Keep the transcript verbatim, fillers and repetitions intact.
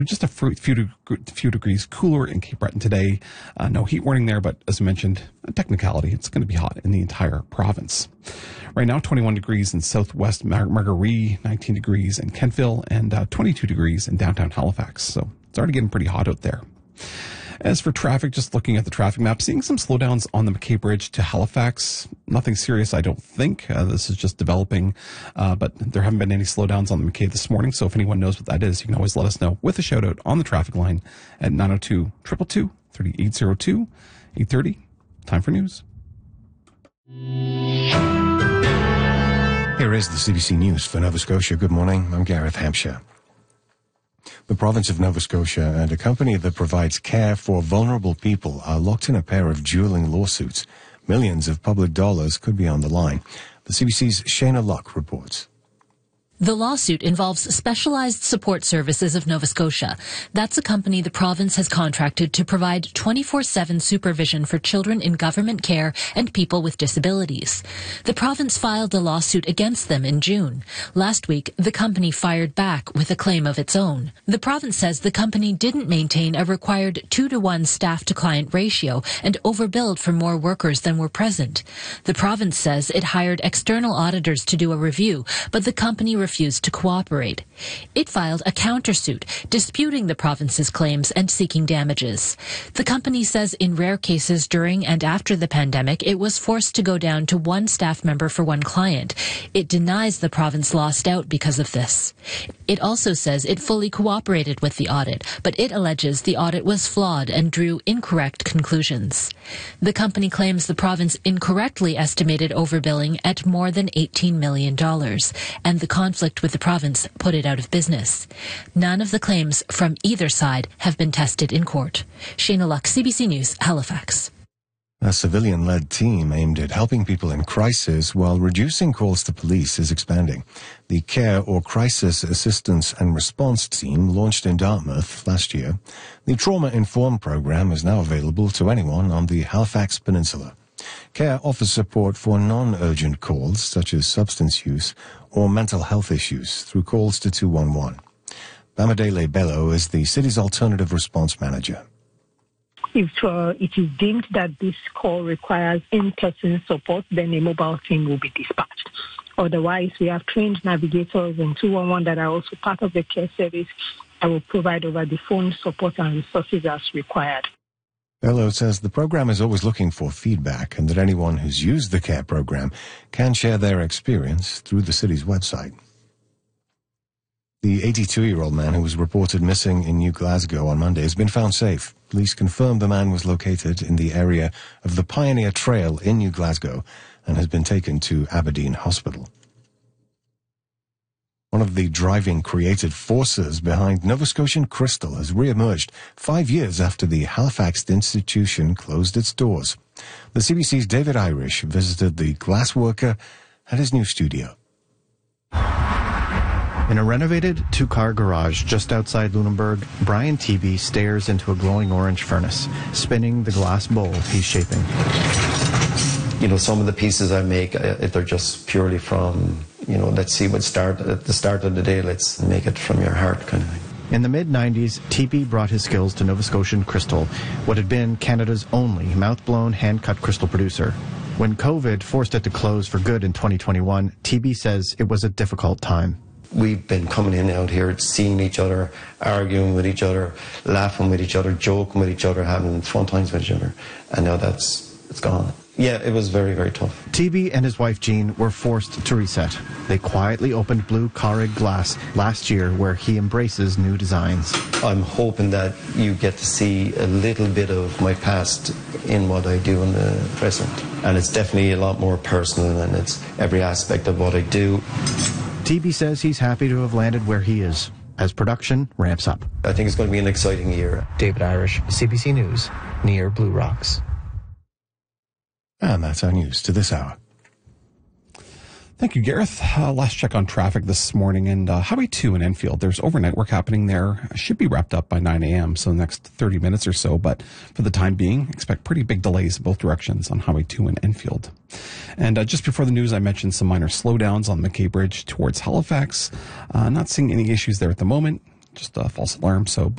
Just a few, few, few degrees cooler in Cape Breton today. Uh, no heat warning there, but as I mentioned, a technicality, it's going to be hot in the entire province. Right now, twenty-one degrees in southwest Mar- Margaree, nineteen degrees in Kentville, and uh, twenty-two degrees in downtown Halifax. So it's already getting pretty hot out there. As for traffic, just looking at the traffic map, seeing some slowdowns on the McKay Bridge to Halifax. Nothing serious, I don't think. Uh, this is just developing, uh, but there haven't been any slowdowns on the McKay this morning. So if anyone knows what that is, you can always let us know with a shout out on the traffic line at nine oh two, two two two, three eight zero two, eight thirty. Time for news. Here is the C B C News for Nova Scotia. Good morning. I'm Gareth Hampshire. The province of Nova Scotia and a company that provides care for vulnerable people are locked in a pair of dueling lawsuits. Millions of public dollars could be on the line. The C B C's Shayna Luck reports. The lawsuit involves Specialized Support Services of Nova Scotia. That's a company the province has contracted to provide twenty-four seven supervision for children in government care and people with disabilities. The province filed a lawsuit against them in June. Last week, the company fired back with a claim of its own. The province says the company didn't maintain a required two to one staff-to-client ratio and overbilled for more workers than were present. The province says it hired external auditors to do a review, but the company refused refused to cooperate. It filed a countersuit, disputing the province's claims and seeking damages. The company says in rare cases during and after the pandemic, it was forced to go down to one staff member for one client. It denies the province lost out because of this. It also says it fully cooperated with the audit, but it alleges the audit was flawed and drew incorrect conclusions. The company claims the province incorrectly estimated overbilling at more than eighteen million dollars, and the conflict with the province put it out of business. None of the claims from either side have been tested in court. Shayna Luck, C B C News, Halifax. A civilian-led team aimed at helping people in crisis while reducing calls to police is expanding. The Care or Crisis Assistance and Response Team launched in Dartmouth last year. The Trauma-Informed program is now available to anyone on the Halifax Peninsula. Care offers support for non-urgent calls, such as substance use or mental health issues, through calls to two one one. Bamidele Bello is the city's alternative response manager. If uh, it is deemed that this call requires in-person support, then a mobile team will be dispatched. Otherwise, we have trained navigators in two one one that are also part of the care service that will provide over-the-phone support and resources as required. Bello says the program is always looking for feedback and that anyone who's used the care program can share their experience through the city's website. The eighty-two-year-old man who was reported missing in New Glasgow on Monday has been found safe. Police confirmed the man was located in the area of the Pioneer Trail in New Glasgow and has been taken to Aberdeen Hospital. One of the driving creative forces behind Nova Scotian Crystal has re-emerged five years after the Halifax institution closed its doors. The C B C's David Irish visited the glassworker at his new studio. In a renovated two-car garage just outside Lunenburg, Brian Tebe stares into a glowing orange furnace, spinning the glass bowl he's shaping. You know, some of the pieces I make, if they're just purely from, you know, let's see what start at the start of the day, let's make it from your heart kind of thing. In the mid nineties, Tebe brought his skills to Nova Scotian Crystal, what had been Canada's only mouth-blown, hand-cut crystal producer. When COVID forced it to close for good in twenty twenty-one, Tebe says it was a difficult time. We've been coming in and out here, seeing each other, arguing with each other, laughing with each other, joking with each other, having fun times with each other. And now that's, it's gone. Yeah, it was very, very tough. Tebe and his wife Jean were forced to reset. They quietly opened Blue Carrig Glass last year, where he embraces new designs. I'm hoping that you get to see a little bit of my past in what I do in the present. And it's definitely a lot more personal, and it's every aspect of what I do. Tebe says he's happy to have landed where he is, as production ramps up. I think it's going to be an exciting year. David Irish, C B C News, near Blue Rocks. And that's our news to this hour. Thank you, Gareth. Uh, last check on traffic this morning, and uh, Highway two in Enfield. There's overnight work happening there. Should be wrapped up by nine a.m., so the next thirty minutes or so. But for the time being, expect pretty big delays in both directions on Highway two in Enfield. And uh, just before the news, I mentioned some minor slowdowns on the McKay Bridge towards Halifax. Uh, not seeing any issues there at the moment, just a false alarm. So